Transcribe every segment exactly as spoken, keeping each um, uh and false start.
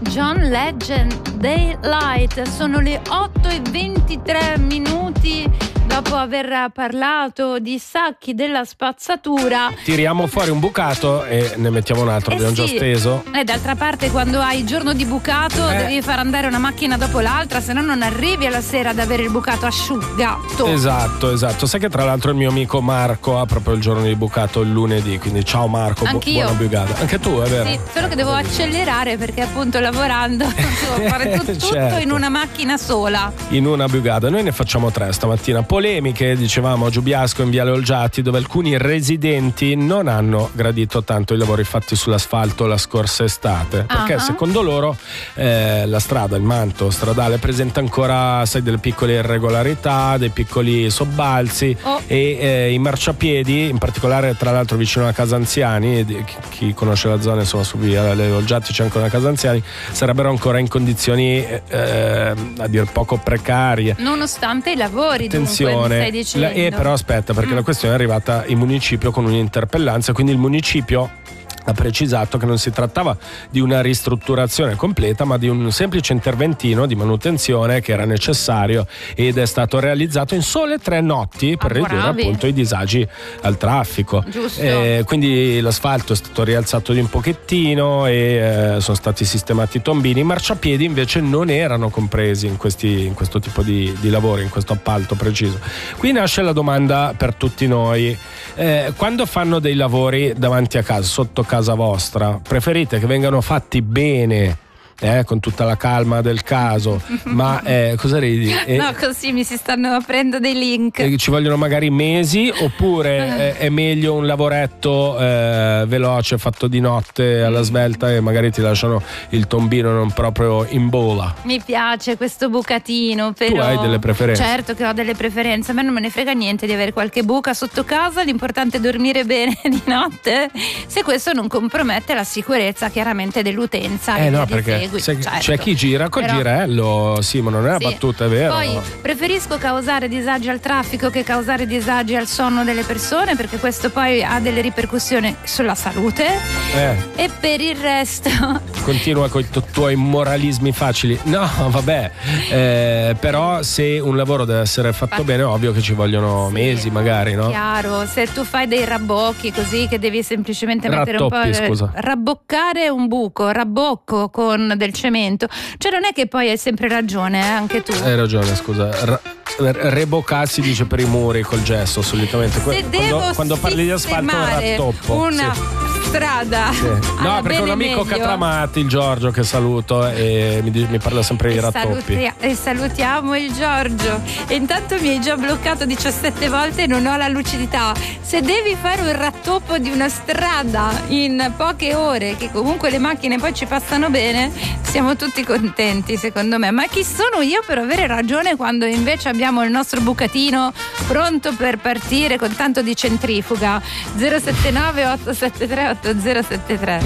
John Legend, Daylight. Sono le otto e ventitré minuti. Dopo aver parlato di sacchi della spazzatura, tiriamo fuori un bucato e ne mettiamo un altro. Eh abbiamo sì. già steso. E d'altra parte, quando hai giorno di bucato, eh. devi far andare una macchina dopo l'altra, se no non arrivi alla sera ad avere il bucato asciugato. Esatto, esatto. Sai che tra l'altro il mio amico Marco ha proprio il giorno di bucato il lunedì, quindi ciao Marco, bu- buona bucata. Anche tu, è vero? Sì, solo che devo accelerare perché appunto lavorando devo fare tutto, tutto certo. in una macchina sola. In una bucata. Noi ne facciamo tre stamattina. Polemiche, dicevamo, a Giubiasco in Viale Olgiati, dove alcuni residenti non hanno gradito tanto i lavori fatti sull'asfalto la scorsa estate, perché uh-huh. secondo loro eh, la strada, il manto stradale presenta ancora, sai, delle piccole irregolarità, dei piccoli sobbalzi oh. e eh, i marciapiedi, in particolare tra l'altro vicino a Casa Anziani, chi, chi conosce la zona, insomma, su Viale Olgiati c'è ancora una Casa Anziani, sarebbero ancora in condizioni eh, a dir poco precarie, nonostante i lavori. Attenzione, dunque, mi stai dicendo. la, eh, però aspetta, perché mm. la questione è arrivata in municipio con un'interpellanza, quindi il municipio ha precisato che non si trattava di una ristrutturazione completa, ma di un semplice interventino di manutenzione che era necessario ed è stato realizzato in sole tre notti per ah, ridurre bravi. appunto i disagi al traffico. Giusto. Eh, quindi l'asfalto è stato rialzato di un pochettino e eh, sono stati sistemati i tombini. I marciapiedi invece non erano compresi in, questi, in questo tipo di, di lavori, in questo appalto preciso. Qui nasce la domanda per tutti noi: eh, quando fanno dei lavori davanti a casa, sotto casa vostra, preferite che vengano fatti bene, eh, con tutta la calma del caso, ma eh, cosa ridi? Eh, no, così mi si stanno aprendo dei link. Eh, ci vogliono magari mesi, oppure eh, è meglio un lavoretto eh, veloce fatto di notte alla svelta e magari ti lasciano il tombino non proprio in bola? Mi piace questo bucatino, però tu hai delle preferenze? Certo che ho delle preferenze, a me non me ne frega niente di avere qualche buca sotto casa, l'importante è dormire bene di notte, se questo non compromette la sicurezza chiaramente dell'utenza. Eh no, di perché se, certo. c'è chi gira col Però, girello, sì, ma non è una sì. battuta, è vero. Poi preferisco causare disagi al traffico che causare disagi al sonno delle persone, perché questo poi ha delle ripercussioni sulla salute. Eh. E per il resto continua con i tu- tuoi moralismi facili. No, vabbè, eh, però se un lavoro deve essere fatto bene, è ovvio che ci vogliono sì, mesi magari, no? Chiaro, se tu fai dei rabbocchi così che devi semplicemente mettere Rattoppi, un po', scusa. rabboccare un buco, rabbocco con del cemento, cioè non è che poi hai sempre ragione, eh, anche tu. Hai ragione, scusa. Ra- reboccarsi dice per i muri col gesso solitamente. Se quando, devo quando parli di asfalto è un rattoppo. una sì. strada, sì. No, perché un amico meglio. Catramati, il Giorgio, che saluto, e mi, mi parla sempre di rattoppi. Saluti- e salutiamo il Giorgio. E intanto mi hai già bloccato diciassette volte e non ho la lucidità. Se devi fare un rattoppo di una strada in poche ore, che comunque le macchine poi ci passano bene, siamo tutti contenti, secondo me. Ma chi sono io per avere ragione quando invece abbiamo il nostro bucatino pronto per partire con tanto di centrifuga? zero sette nove otto sette tre otto zero sette tre.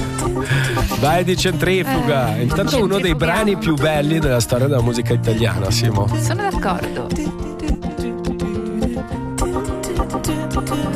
Vai di centrifuga. Eh, Intanto uno dei brani più belli della storia della musica italiana, Simo. Sono d'accordo.